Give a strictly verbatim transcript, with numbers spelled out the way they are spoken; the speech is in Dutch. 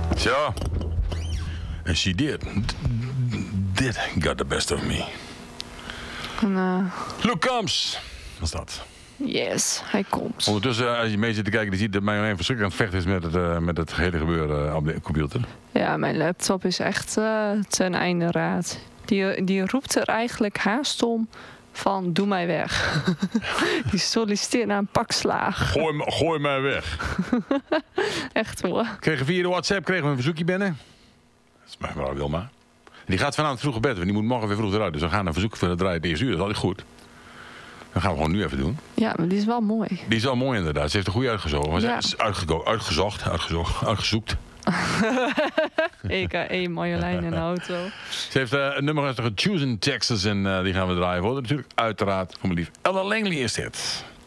Tja. En she did. Did got the best of me. En, uh, Luke Combs. Wat is dat? yes, hij komt. Ondertussen, als je mee zit te kijken, dan zie je dat mijn een verschrikkelijk aan het vechten is met het, uh, met het hele gebeuren op de computer. Ja, mijn laptop is echt uh, ten einde raad. Die, die roept er eigenlijk haast om van doe mij weg. Die solliciteert naar een pak slaag. Gooi, me, gooi mij weg. Echt hoor. Kregen via de WhatsApp kregen we een verzoekje binnen. Dat is mijn vrouw Wilma. Die gaat vanavond vroeg op bed, want die moet morgen weer vroeg eruit. Dus we gaan een verzoek voor het draaien het eerste uur. Dat is altijd goed. Dat gaan we gewoon nu even doen. Ja, maar die is wel mooi. Die is wel mooi inderdaad. Ze heeft er goed uitgezocht. Ja. Uitgego- uitgezocht, uitgezocht, uitgezoekt. E K E Marjolein in de auto. Ze heeft uh, een nummer uitgezocht, Choosing Texas. En uh, die gaan we draaien voor. Natuurlijk uiteraard voor mijn lief Ella Langley is dit.